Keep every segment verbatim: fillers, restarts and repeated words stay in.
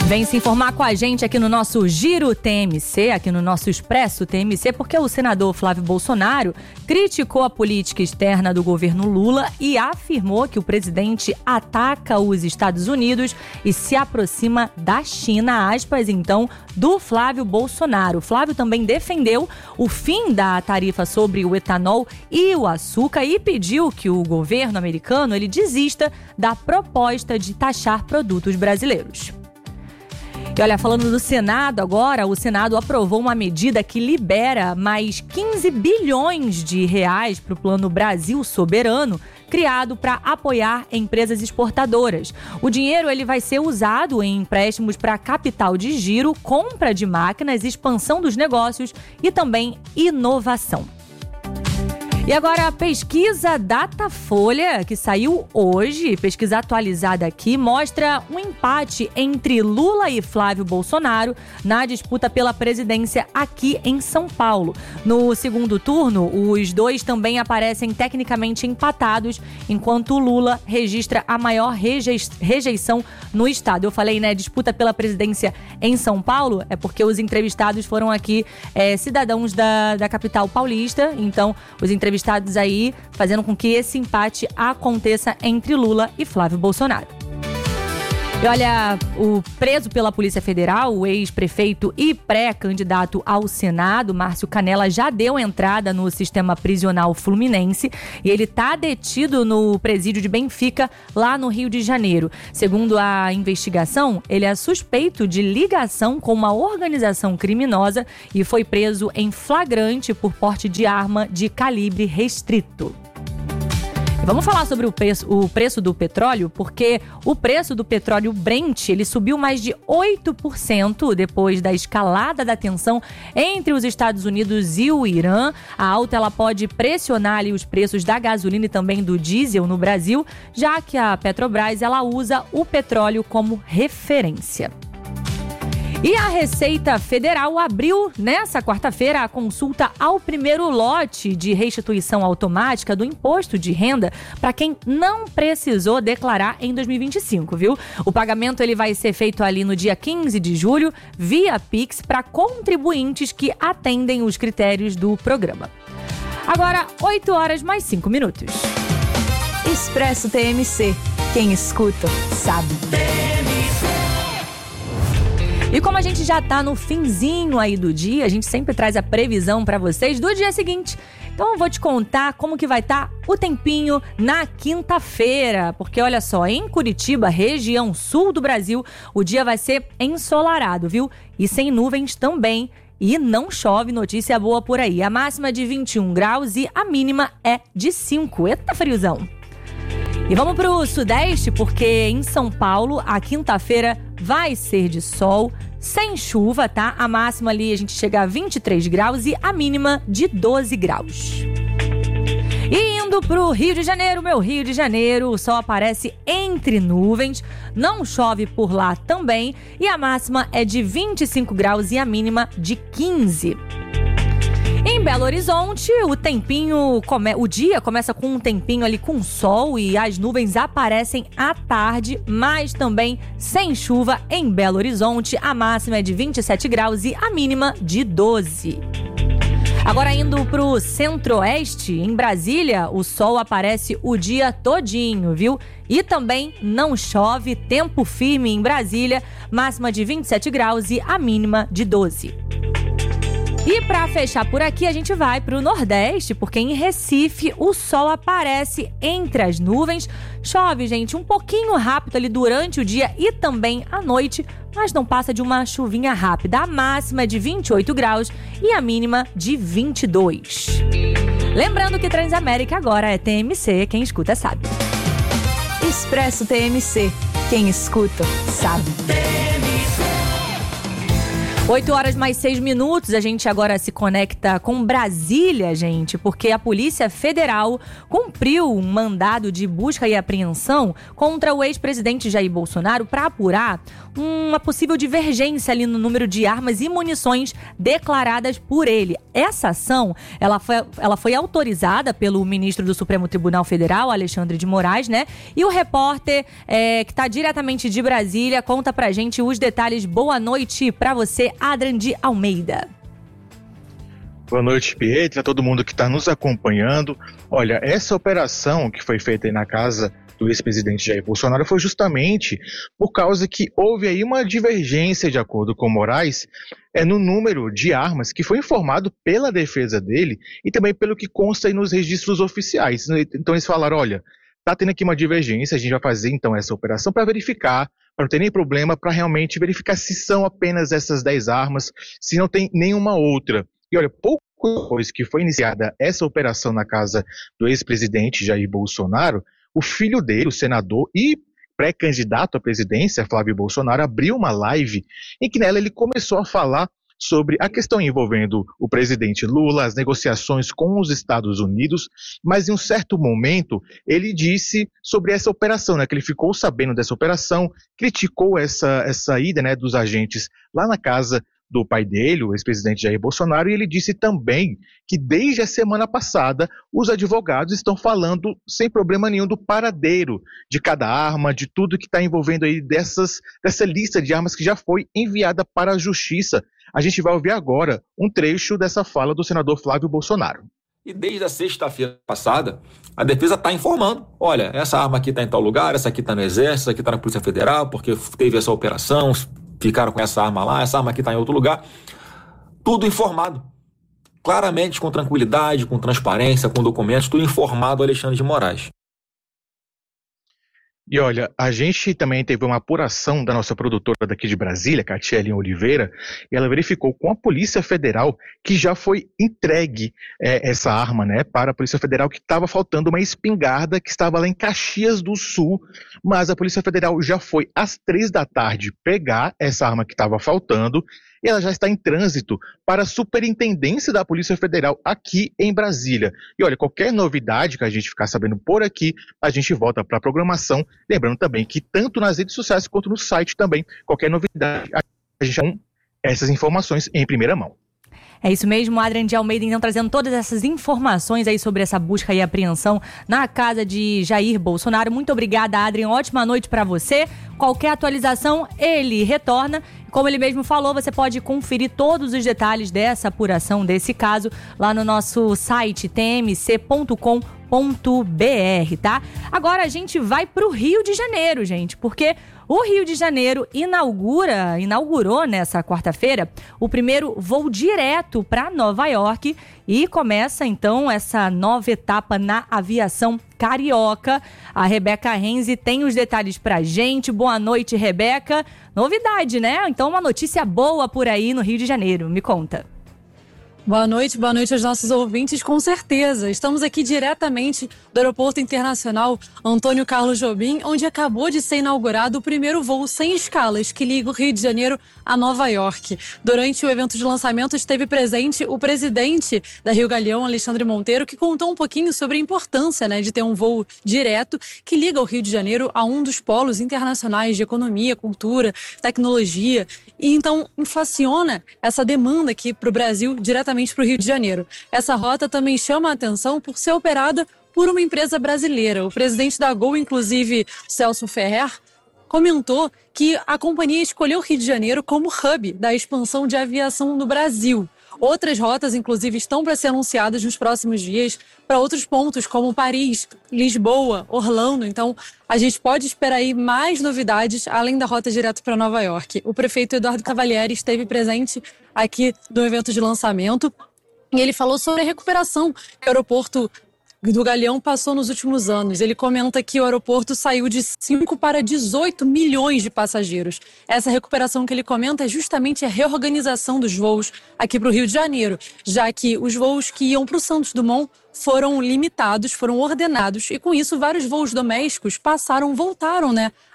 Vem se informar com a gente aqui no nosso Giro T M C, aqui no nosso Expresso T M C, porque o senador Flávio Bolsonaro criticou a política externa do governo Lula e afirmou que o presidente ataca os Estados Unidos e se aproxima da China, aspas, então, do Flávio Bolsonaro. O Flávio também defendeu o fim da tarifa sobre o etanol e o açúcar e pediu que o governo americano ele desista da proposta de taxar produtos brasileiros. E olha, falando do Senado agora, o Senado aprovou uma medida que libera mais quinze bilhões de reais para o Plano Brasil Soberano, criado para apoiar empresas exportadoras. O dinheiro ele vai ser usado em empréstimos para capital de giro, compra de máquinas, expansão dos negócios e também inovação. E agora a pesquisa Datafolha, que saiu hoje, pesquisa atualizada aqui, mostra um empate entre Lula e Flávio Bolsonaro na disputa pela presidência aqui em São Paulo. No segundo turno, os dois também aparecem tecnicamente empatados, enquanto Lula registra a maior rejei- rejeição no estado. Eu falei, né, disputa pela presidência em São Paulo, é porque os entrevistados foram aqui é, cidadãos da, da capital paulista, então os entrevistados entrevistados aí, fazendo com que esse empate aconteça entre Lula e Flávio Bolsonaro. E olha, o preso pela Polícia Federal, o ex-prefeito e pré-candidato ao Senado, Márcio Canela, já deu entrada no sistema prisional fluminense e ele está detido no presídio de Benfica, lá no Rio de Janeiro. Segundo a investigação, ele é suspeito de ligação com uma organização criminosa e foi preso em flagrante por porte de arma de calibre restrito. Vamos falar sobre o preço, o preço do petróleo, porque o preço do petróleo Brent ele subiu mais de oito por cento depois da escalada da tensão entre os Estados Unidos e o Irã. A alta ela pode pressionar ali os preços da gasolina e também do diesel no Brasil, já que a Petrobras ela usa o petróleo como referência. E a Receita Federal abriu nessa quarta-feira a consulta ao primeiro lote de restituição automática do imposto de renda para quem não precisou declarar em dois mil e vinte e cinco, viu? O pagamento ele vai ser feito ali no dia quinze de julho via Pix para contribuintes que atendem os critérios do programa. Agora, oito horas mais cinco minutos. Expresso T M C. Quem escuta, sabe. E como a gente já tá no finzinho aí do dia, a gente sempre traz a previsão para vocês do dia seguinte. Então eu vou te contar como que vai estar tá o tempinho na quinta-feira. Porque olha só, em Curitiba, região sul do Brasil, o dia vai ser ensolarado, viu? E sem nuvens também. E não chove, notícia boa por aí. A máxima é de vinte e um graus e a mínima é de cinco. Eita, friozão! E vamos pro sudeste, porque em São Paulo, a quinta-feira vai ser de sol, sem chuva, tá? A máxima ali a gente chega a vinte e três graus e a mínima de doze graus. E indo pro Rio de Janeiro, meu Rio de Janeiro, o sol aparece entre nuvens, não chove por lá também e a máxima é de vinte e cinco graus e a mínima de quinze. Em Belo Horizonte, o tempinho, come... o dia começa com um tempinho ali com sol e as nuvens aparecem à tarde, mas também sem chuva em Belo Horizonte. A máxima é de vinte e sete graus e a mínima de doze. Agora indo pro centro-oeste, em Brasília, o sol aparece o dia todinho, viu? E também não chove, tempo firme em Brasília, máxima de vinte e sete graus e a mínima de doze. E para fechar por aqui, a gente vai para o Nordeste, porque em Recife o sol aparece entre as nuvens. Chove, gente, um pouquinho rápido ali durante o dia e também à noite, mas não passa de uma chuvinha rápida. A máxima é de vinte e oito graus e a mínima de vinte e dois. Lembrando que Transamérica agora é T M C, quem escuta sabe. Expresso T M C, quem escuta sabe. oito horas mais seis minutos, a gente agora se conecta com Brasília, gente, porque a Polícia Federal cumpriu um mandado de busca e apreensão contra o ex-presidente Jair Bolsonaro para apurar uma possível divergência ali no número de armas e munições declaradas por ele. Essa ação, ela foi, ela foi autorizada pelo ministro do Supremo Tribunal Federal, Alexandre de Moraes, né? E o repórter é, que está diretamente de Brasília conta pra gente os detalhes. Boa noite pra você, Adrian de Almeida. Boa noite, Pietra, todo mundo que está nos acompanhando. Olha, essa operação que foi feita aí na casa do ex-presidente Jair Bolsonaro foi justamente por causa que houve aí uma divergência, de acordo com Moraes, é, no número de armas que foi informado pela defesa dele e também pelo que consta aí nos registros oficiais. Então eles falaram, olha, tá tendo aqui uma divergência, a gente vai fazer então essa operação para verificar, para não ter nem problema, para realmente verificar se são apenas essas dez armas, se não tem nenhuma outra. E olha, pouco depois que foi iniciada essa operação na casa do ex-presidente Jair Bolsonaro, o filho dele, o senador e pré-candidato à presidência, Flávio Bolsonaro, abriu uma live em que nela ele começou a falar sobre a questão envolvendo o presidente Lula, as negociações com os Estados Unidos, mas em um certo momento ele disse sobre essa operação, né, que ele ficou sabendo dessa operação, criticou essa, essa ida, né, dos agentes lá na casa do pai dele, o ex-presidente Jair Bolsonaro, e ele disse também que desde a semana passada os advogados estão falando sem problema nenhum do paradeiro de cada arma, de tudo que está envolvendo aí dessas, dessa lista de armas que já foi enviada para a Justiça. A gente vai ouvir agora um trecho dessa fala do senador Flávio Bolsonaro. E desde a sexta-feira passada, a defesa está informando, olha, essa arma aqui está em tal lugar, essa aqui está no Exército, essa aqui está na Polícia Federal, porque teve essa operação, ficaram com essa arma lá, essa arma aqui está em outro lugar. Tudo informado. Claramente, com tranquilidade, com transparência, com documentos, tudo informado ao Alexandre de Moraes. E olha, a gente também teve uma apuração da nossa produtora daqui de Brasília, Catiele Oliveira, e ela verificou com a Polícia Federal que já foi entregue é, essa arma, né, para a Polícia Federal, que estava faltando uma espingarda que estava lá em Caxias do Sul, mas a Polícia Federal já foi às três da tarde pegar essa arma que estava faltando, e ela já está em trânsito para a Superintendência da Polícia Federal aqui em Brasília. E olha, qualquer novidade que a gente ficar sabendo por aqui, a gente volta para a programação. Lembrando também que tanto nas redes sociais quanto no site também, qualquer novidade, a gente tem essas informações em primeira mão. É isso mesmo, Adrian de Almeida, então trazendo todas essas informações aí sobre essa busca e apreensão na casa de Jair Bolsonaro. Muito obrigada, Adrian, ótima noite para você. Qualquer atualização, ele retorna. Como ele mesmo falou, você pode conferir todos os detalhes dessa apuração, desse caso, lá no nosso site t m c ponto com ponto b r, tá? Agora a gente vai pro Rio de Janeiro, gente, porque o Rio de Janeiro inaugura, inaugurou nessa quarta-feira o primeiro voo direto para Nova York e começa então essa nova etapa na aviação carioca. A Rebeca Renzi tem os detalhes pra gente. Boa noite, Rebeca. Novidade, né? Então uma notícia boa por aí no Rio de Janeiro. Me conta. Boa noite, boa noite aos nossos ouvintes, com certeza. Estamos aqui diretamente do Aeroporto Internacional Antônio Carlos Jobim, onde acabou de ser inaugurado o primeiro voo sem escalas que liga o Rio de Janeiro a Nova York. Durante o evento de lançamento esteve presente o presidente da Rio Galeão, Alexandre Monteiro, que contou um pouquinho sobre a importância, né, de ter um voo direto que liga o Rio de Janeiro a um dos polos internacionais de economia, cultura, tecnologia, e então inflaciona essa demanda aqui para o Brasil diretamente para o Rio de Janeiro. Essa rota também chama a atenção por ser operada por uma empresa brasileira. O presidente da Gol, inclusive Celso Ferrer, comentou que a companhia escolheu o Rio de Janeiro como hub da expansão de aviação no Brasil. Outras rotas, inclusive, estão para ser anunciadas nos próximos dias para outros pontos, como Paris, Lisboa, Orlando. Então, a gente pode esperar aí mais novidades, além da rota direto para Nova York. O prefeito Eduardo Cavalieri esteve presente aqui no evento de lançamento e ele falou sobre a recuperação que o aeroporto do Galeão passou nos últimos anos. Ele comenta que o aeroporto saiu de cinco para dezoito milhões de passageiros. Essa recuperação que ele comenta é justamente a reorganização dos voos aqui para o Rio de Janeiro, já que os voos que iam para o Santos Dumont foram limitados, foram ordenados, e com isso vários voos domésticos passaram, voltaram, né,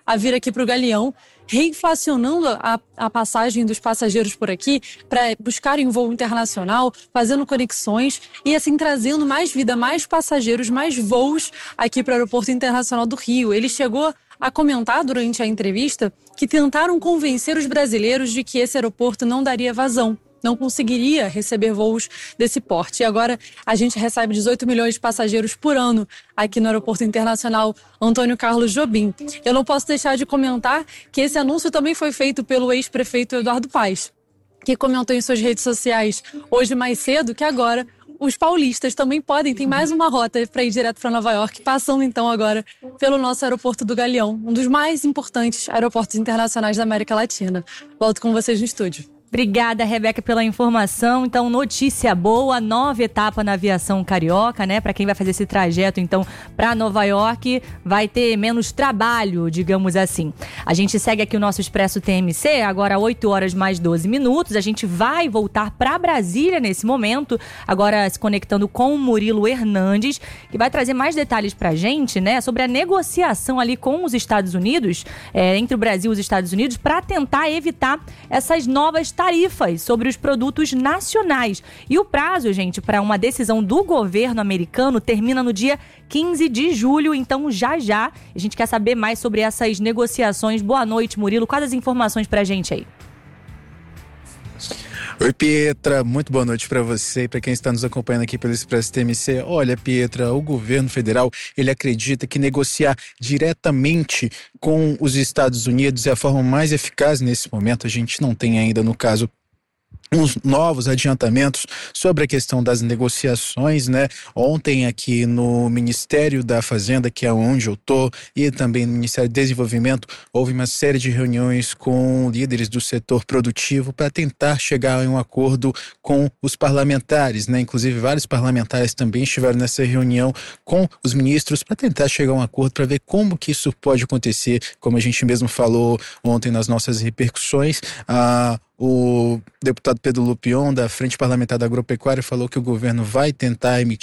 a vir aqui para o Galeão, reinflacionando a, a passagem dos passageiros por aqui para buscarem um voo internacional, fazendo conexões e assim trazendo mais vida, mais passageiros, mais voos aqui para o Aeroporto Internacional do Rio. Ele chegou a comentar durante a entrevista que tentaram convencer os brasileiros de que esse aeroporto não daria vazão, não conseguiria receber voos desse porte. E agora a gente recebe dezoito milhões de passageiros por ano aqui no Aeroporto Internacional Antônio Carlos Jobim. Eu não posso deixar de comentar que esse anúncio também foi feito pelo ex-prefeito Eduardo Paes, que comentou em suas redes sociais hoje mais cedo que agora os paulistas também podem, tem mais uma rota para ir direto para Nova York, passando então agora pelo nosso aeroporto do Galeão, um dos mais importantes aeroportos internacionais da América Latina. Volto com vocês no estúdio. Obrigada, Rebeca, pela informação. Então, notícia boa, nova etapa na aviação carioca, né? Para quem vai fazer esse trajeto, então, para Nova York, vai ter menos trabalho, digamos assim. A gente segue aqui o nosso Expresso T M C, agora oito horas mais doze minutos. A gente vai voltar para Brasília nesse momento, agora se conectando com o Murilo Hernandes, que vai trazer mais detalhes para a gente, né? Sobre a negociação ali com os Estados Unidos, é, entre o Brasil e os Estados Unidos, para tentar evitar essas novas tarifas sobre os produtos nacionais. E o prazo, gente, para uma decisão do governo americano termina no dia quinze de julho, então já já. A gente quer saber mais sobre essas negociações. Boa noite, Murilo. Quais as informações pra gente aí? Oi, Pietra, muito boa noite para você e para quem está nos acompanhando aqui pelo Expresso T M C. Olha, Pietra, o governo federal, ele acredita que negociar diretamente com os Estados Unidos é a forma mais eficaz nesse momento. A gente não tem ainda, no caso, uns novos adiantamentos sobre a questão das negociações, né? Ontem aqui no Ministério da Fazenda, que é onde eu tô, e também no Ministério do Desenvolvimento, houve uma série de reuniões com líderes do setor produtivo para tentar chegar a um acordo com os parlamentares, né? Inclusive vários parlamentares também estiveram nessa reunião com os ministros para tentar chegar a um acordo, para ver como que isso pode acontecer, como a gente mesmo falou ontem nas nossas repercussões. Ah, O deputado Pedro Lupion, da Frente Parlamentar da Agropecuária, falou que o governo vai tentar emitir